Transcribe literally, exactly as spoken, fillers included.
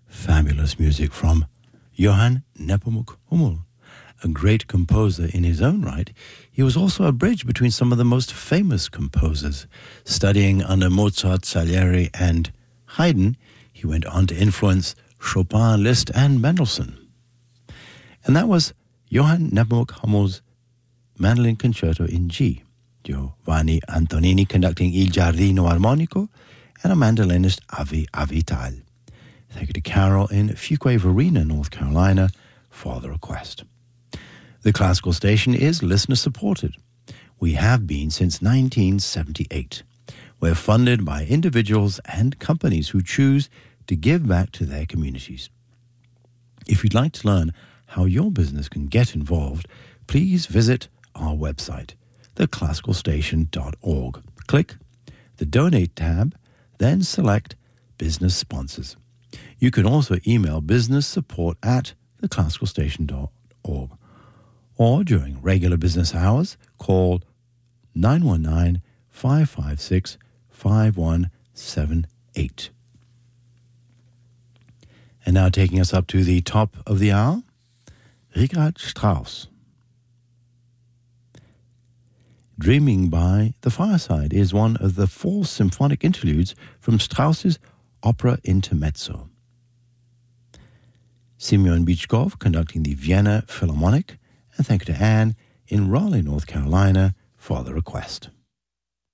Fabulous music from Johann Nepomuk Hummel, a great composer in his own right. He was also a bridge between some of the most famous composers. Studying under Mozart, Salieri, and Haydn, he went on to influence Chopin, Liszt, and Mendelssohn. And that was Johann Nepomuk Hummel's Mandolin Concerto in G, Giovanni Antonini conducting Il Giardino Armonico, and a mandolinist Avi Avital. Thank you to Carol in Fuquay Varina, North Carolina, for the request. The Classical Station is listener-supported. We have been since nineteen seventy-eight. We're funded by individuals and companies who choose to give back to their communities. If you'd like to learn how your business can get involved, please visit our website, the classical station dot org. Click the Donate tab, then select Business Sponsors. You can also email business support at the classical station dot org. Or during regular business hours, call nine one nine, five five six, five one seven eight. And now taking us up to the top of the hour, Richard Strauss. Dreaming by the Fireside is one of the four symphonic interludes from Strauss's opera Intermezzo. Simeon Bichkov conducting the Vienna Philharmonic, and thank you to Anne in Raleigh, North Carolina, for the request.